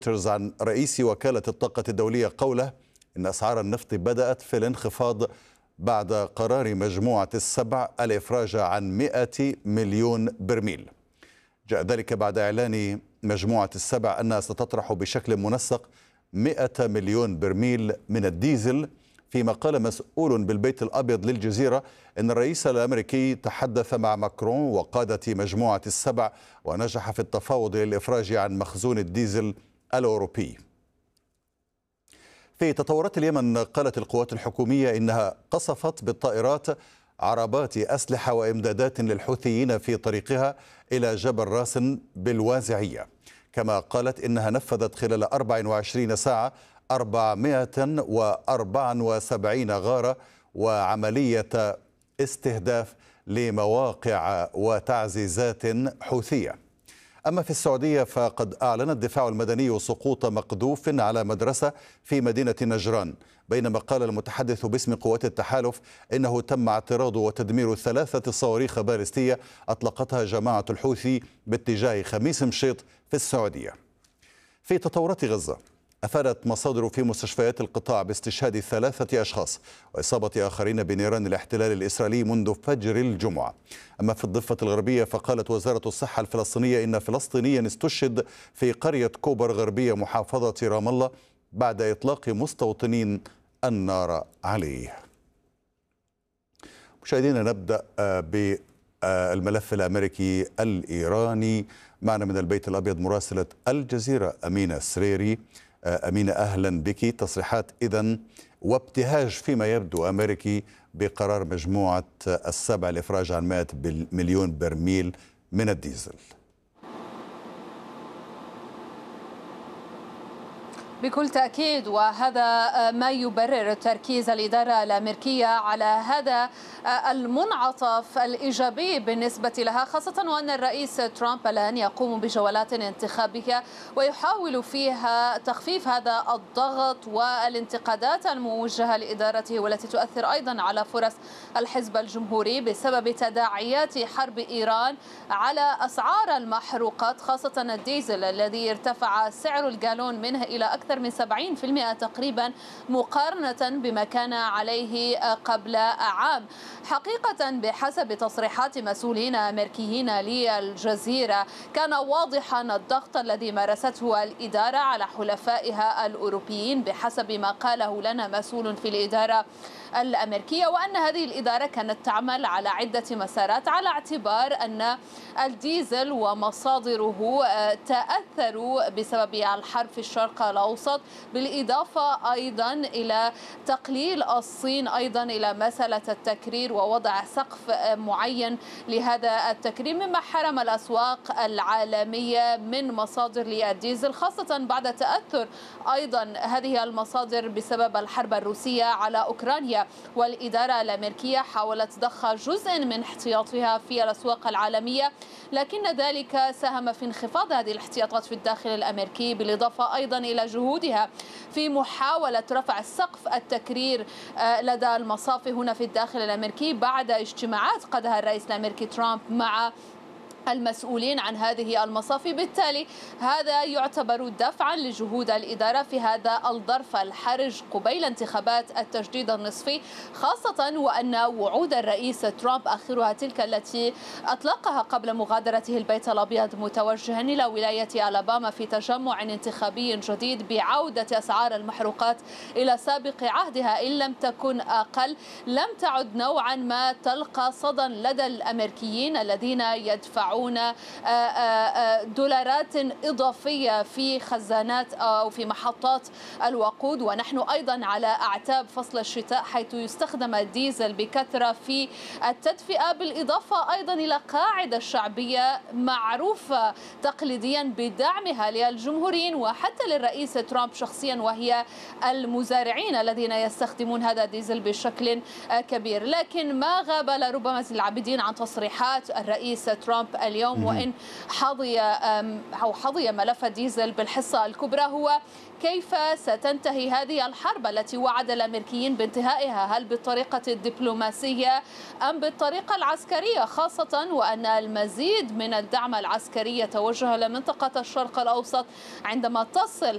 عن رئيس وكالة الطاقة الدولية قوله إن أسعار النفط بدأت في الانخفاض بعد قرار مجموعة السبع الإفراج عن 100 مليون برميل. جاء ذلك بعد إعلان مجموعة السبع أنها ستطرح بشكل منسق 100 مليون برميل من الديزل، فيما قال مسؤول بالبيت الأبيض للجزيرة إن الرئيس الأمريكي تحدث مع ماكرون وقادة مجموعة السبع ونجح في التفاوض للإفراج عن مخزون الديزل الأوروبي. في تطورات اليمن، قالت القوات الحكومية إنها قصفت بالطائرات عربات أسلحة وإمدادات للحوثيين في طريقها إلى جبل راسن بالوازعية، كما قالت إنها نفذت خلال 24 ساعة 474 غارة وعملية استهداف لمواقع وتعزيزات حوثية. أما في السعودية فقد أعلن الدفاع المدني سقوط مقذوف على مدرسة في مدينة نجران، بينما قال المتحدث باسم قوات التحالف إنه تم اعتراض وتدمير 3 صواريخ باليستية أطلقتها جماعة الحوثي باتجاه خميس مشيط في السعودية. في تطورات غزة، أفادت مصادر في مستشفيات القطاع باستشهاد 3 أشخاص وإصابة آخرين بنيران الاحتلال الإسرائيلي منذ فجر الجمعة. أما في الضفة الغربية فقالت وزارة الصحة الفلسطينية إن فلسطينيا استشهد في قرية كوبر غربية محافظة رام الله بعد إطلاق مستوطنين النار عليه. مشاهدينا، نبدأ بالملف الأمريكي الإيراني. معنا من البيت الأبيض مراسلة الجزيرة أمينة سريري. أمينة، أهلا بك. تصريحات إذن وابتهاج فيما يبدو أمريكي بقرار مجموعة السبع الإفراج عن 100 مليون برميل من الديزل. بكل تأكيد، وهذا ما يبرر تركيز الإدارة الأمريكية على هذا المنعطف الإيجابي بالنسبة لها، خاصة وأن الرئيس ترامب الآن يقوم بجولات انتخابية ويحاول فيها تخفيف هذا الضغط والانتقادات الموجهة لإدارته، والتي تؤثر أيضا على فرص الحزب الجمهوري بسبب تداعيات حرب إيران على أسعار المحروقات، خاصة الديزل الذي ارتفع سعر الجالون منه إلى أكثر من 70% تقريبا مقارنة بما كان عليه قبل عام. حقيقة بحسب تصريحات مسؤولين أمريكيين للجزيرة، كان واضحا الضغط الذي مارسته الإدارة على حلفائها الأوروبيين بحسب ما قاله لنا مسؤول في الإدارة الأمريكية، وأن هذه الإدارة كانت تعمل على عدة مسارات على اعتبار أن الديزل ومصادره تأثروا بسبب الحرب في الشرق الأوسط، بالإضافة أيضا إلى تقليل الصين أيضا إلى مسألة التكرير ووضع سقف معين لهذا التكرير، مما حرم الأسواق العالمية من مصادر للديزل، خاصة بعد تأثر أيضا هذه المصادر بسبب الحرب الروسية على أوكرانيا. والإدارة الأمريكية حاولت ضخ جزء من احتياطها في الأسواق العالمية، لكن ذلك ساهم في انخفاض هذه الاحتياطات في الداخل الأمريكي، بالإضافة أيضا إلى جهودها في محاولة رفع سقف التكرير لدى المصافي هنا في الداخل الأمريكي بعد اجتماعات قادها الرئيس الأمريكي ترامب مع المسؤولين عن هذه المصافي. بالتالي هذا يعتبر دفعا لجهود الإدارة في هذا الظرف الحرج قبيل انتخابات التجديد النصفي، خاصة وأن وعود الرئيس ترامب آخرها تلك التي أطلقها قبل مغادرته البيت الأبيض متوجها إلى ولاية ألاباما في تجمع انتخابي جديد بعودة أسعار المحروقات إلى سابق عهدها إن لم تكن أقل، لم تعد نوعا ما تلقى صدى لدى الأمريكيين الذين يدفعون دولارات إضافية في خزانات أو في محطات الوقود. ونحن أيضا على أعتاب فصل الشتاء، حيث يستخدم الديزل بكثرة في التدفئة، بالإضافة أيضا إلى قاعدة شعبية معروفة تقليديا بدعمها للجمهوريين وحتى للرئيس ترامب شخصيا، وهي المزارعين الذين يستخدمون هذا الديزل بشكل كبير. لكن ما غاب لربما العابدين عن تصريحات الرئيس ترامب اليوم، وإن حظي ملف الديزل بالحصة الكبرى، هو كيف ستنتهي هذه الحرب التي وعد الأمريكيين بانتهائها؟ هل بالطريقة الدبلوماسية أم بالطريقة العسكرية؟ خاصة وأن المزيد من الدعم العسكري يتوجه لمنطقة الشرق الأوسط عندما تصل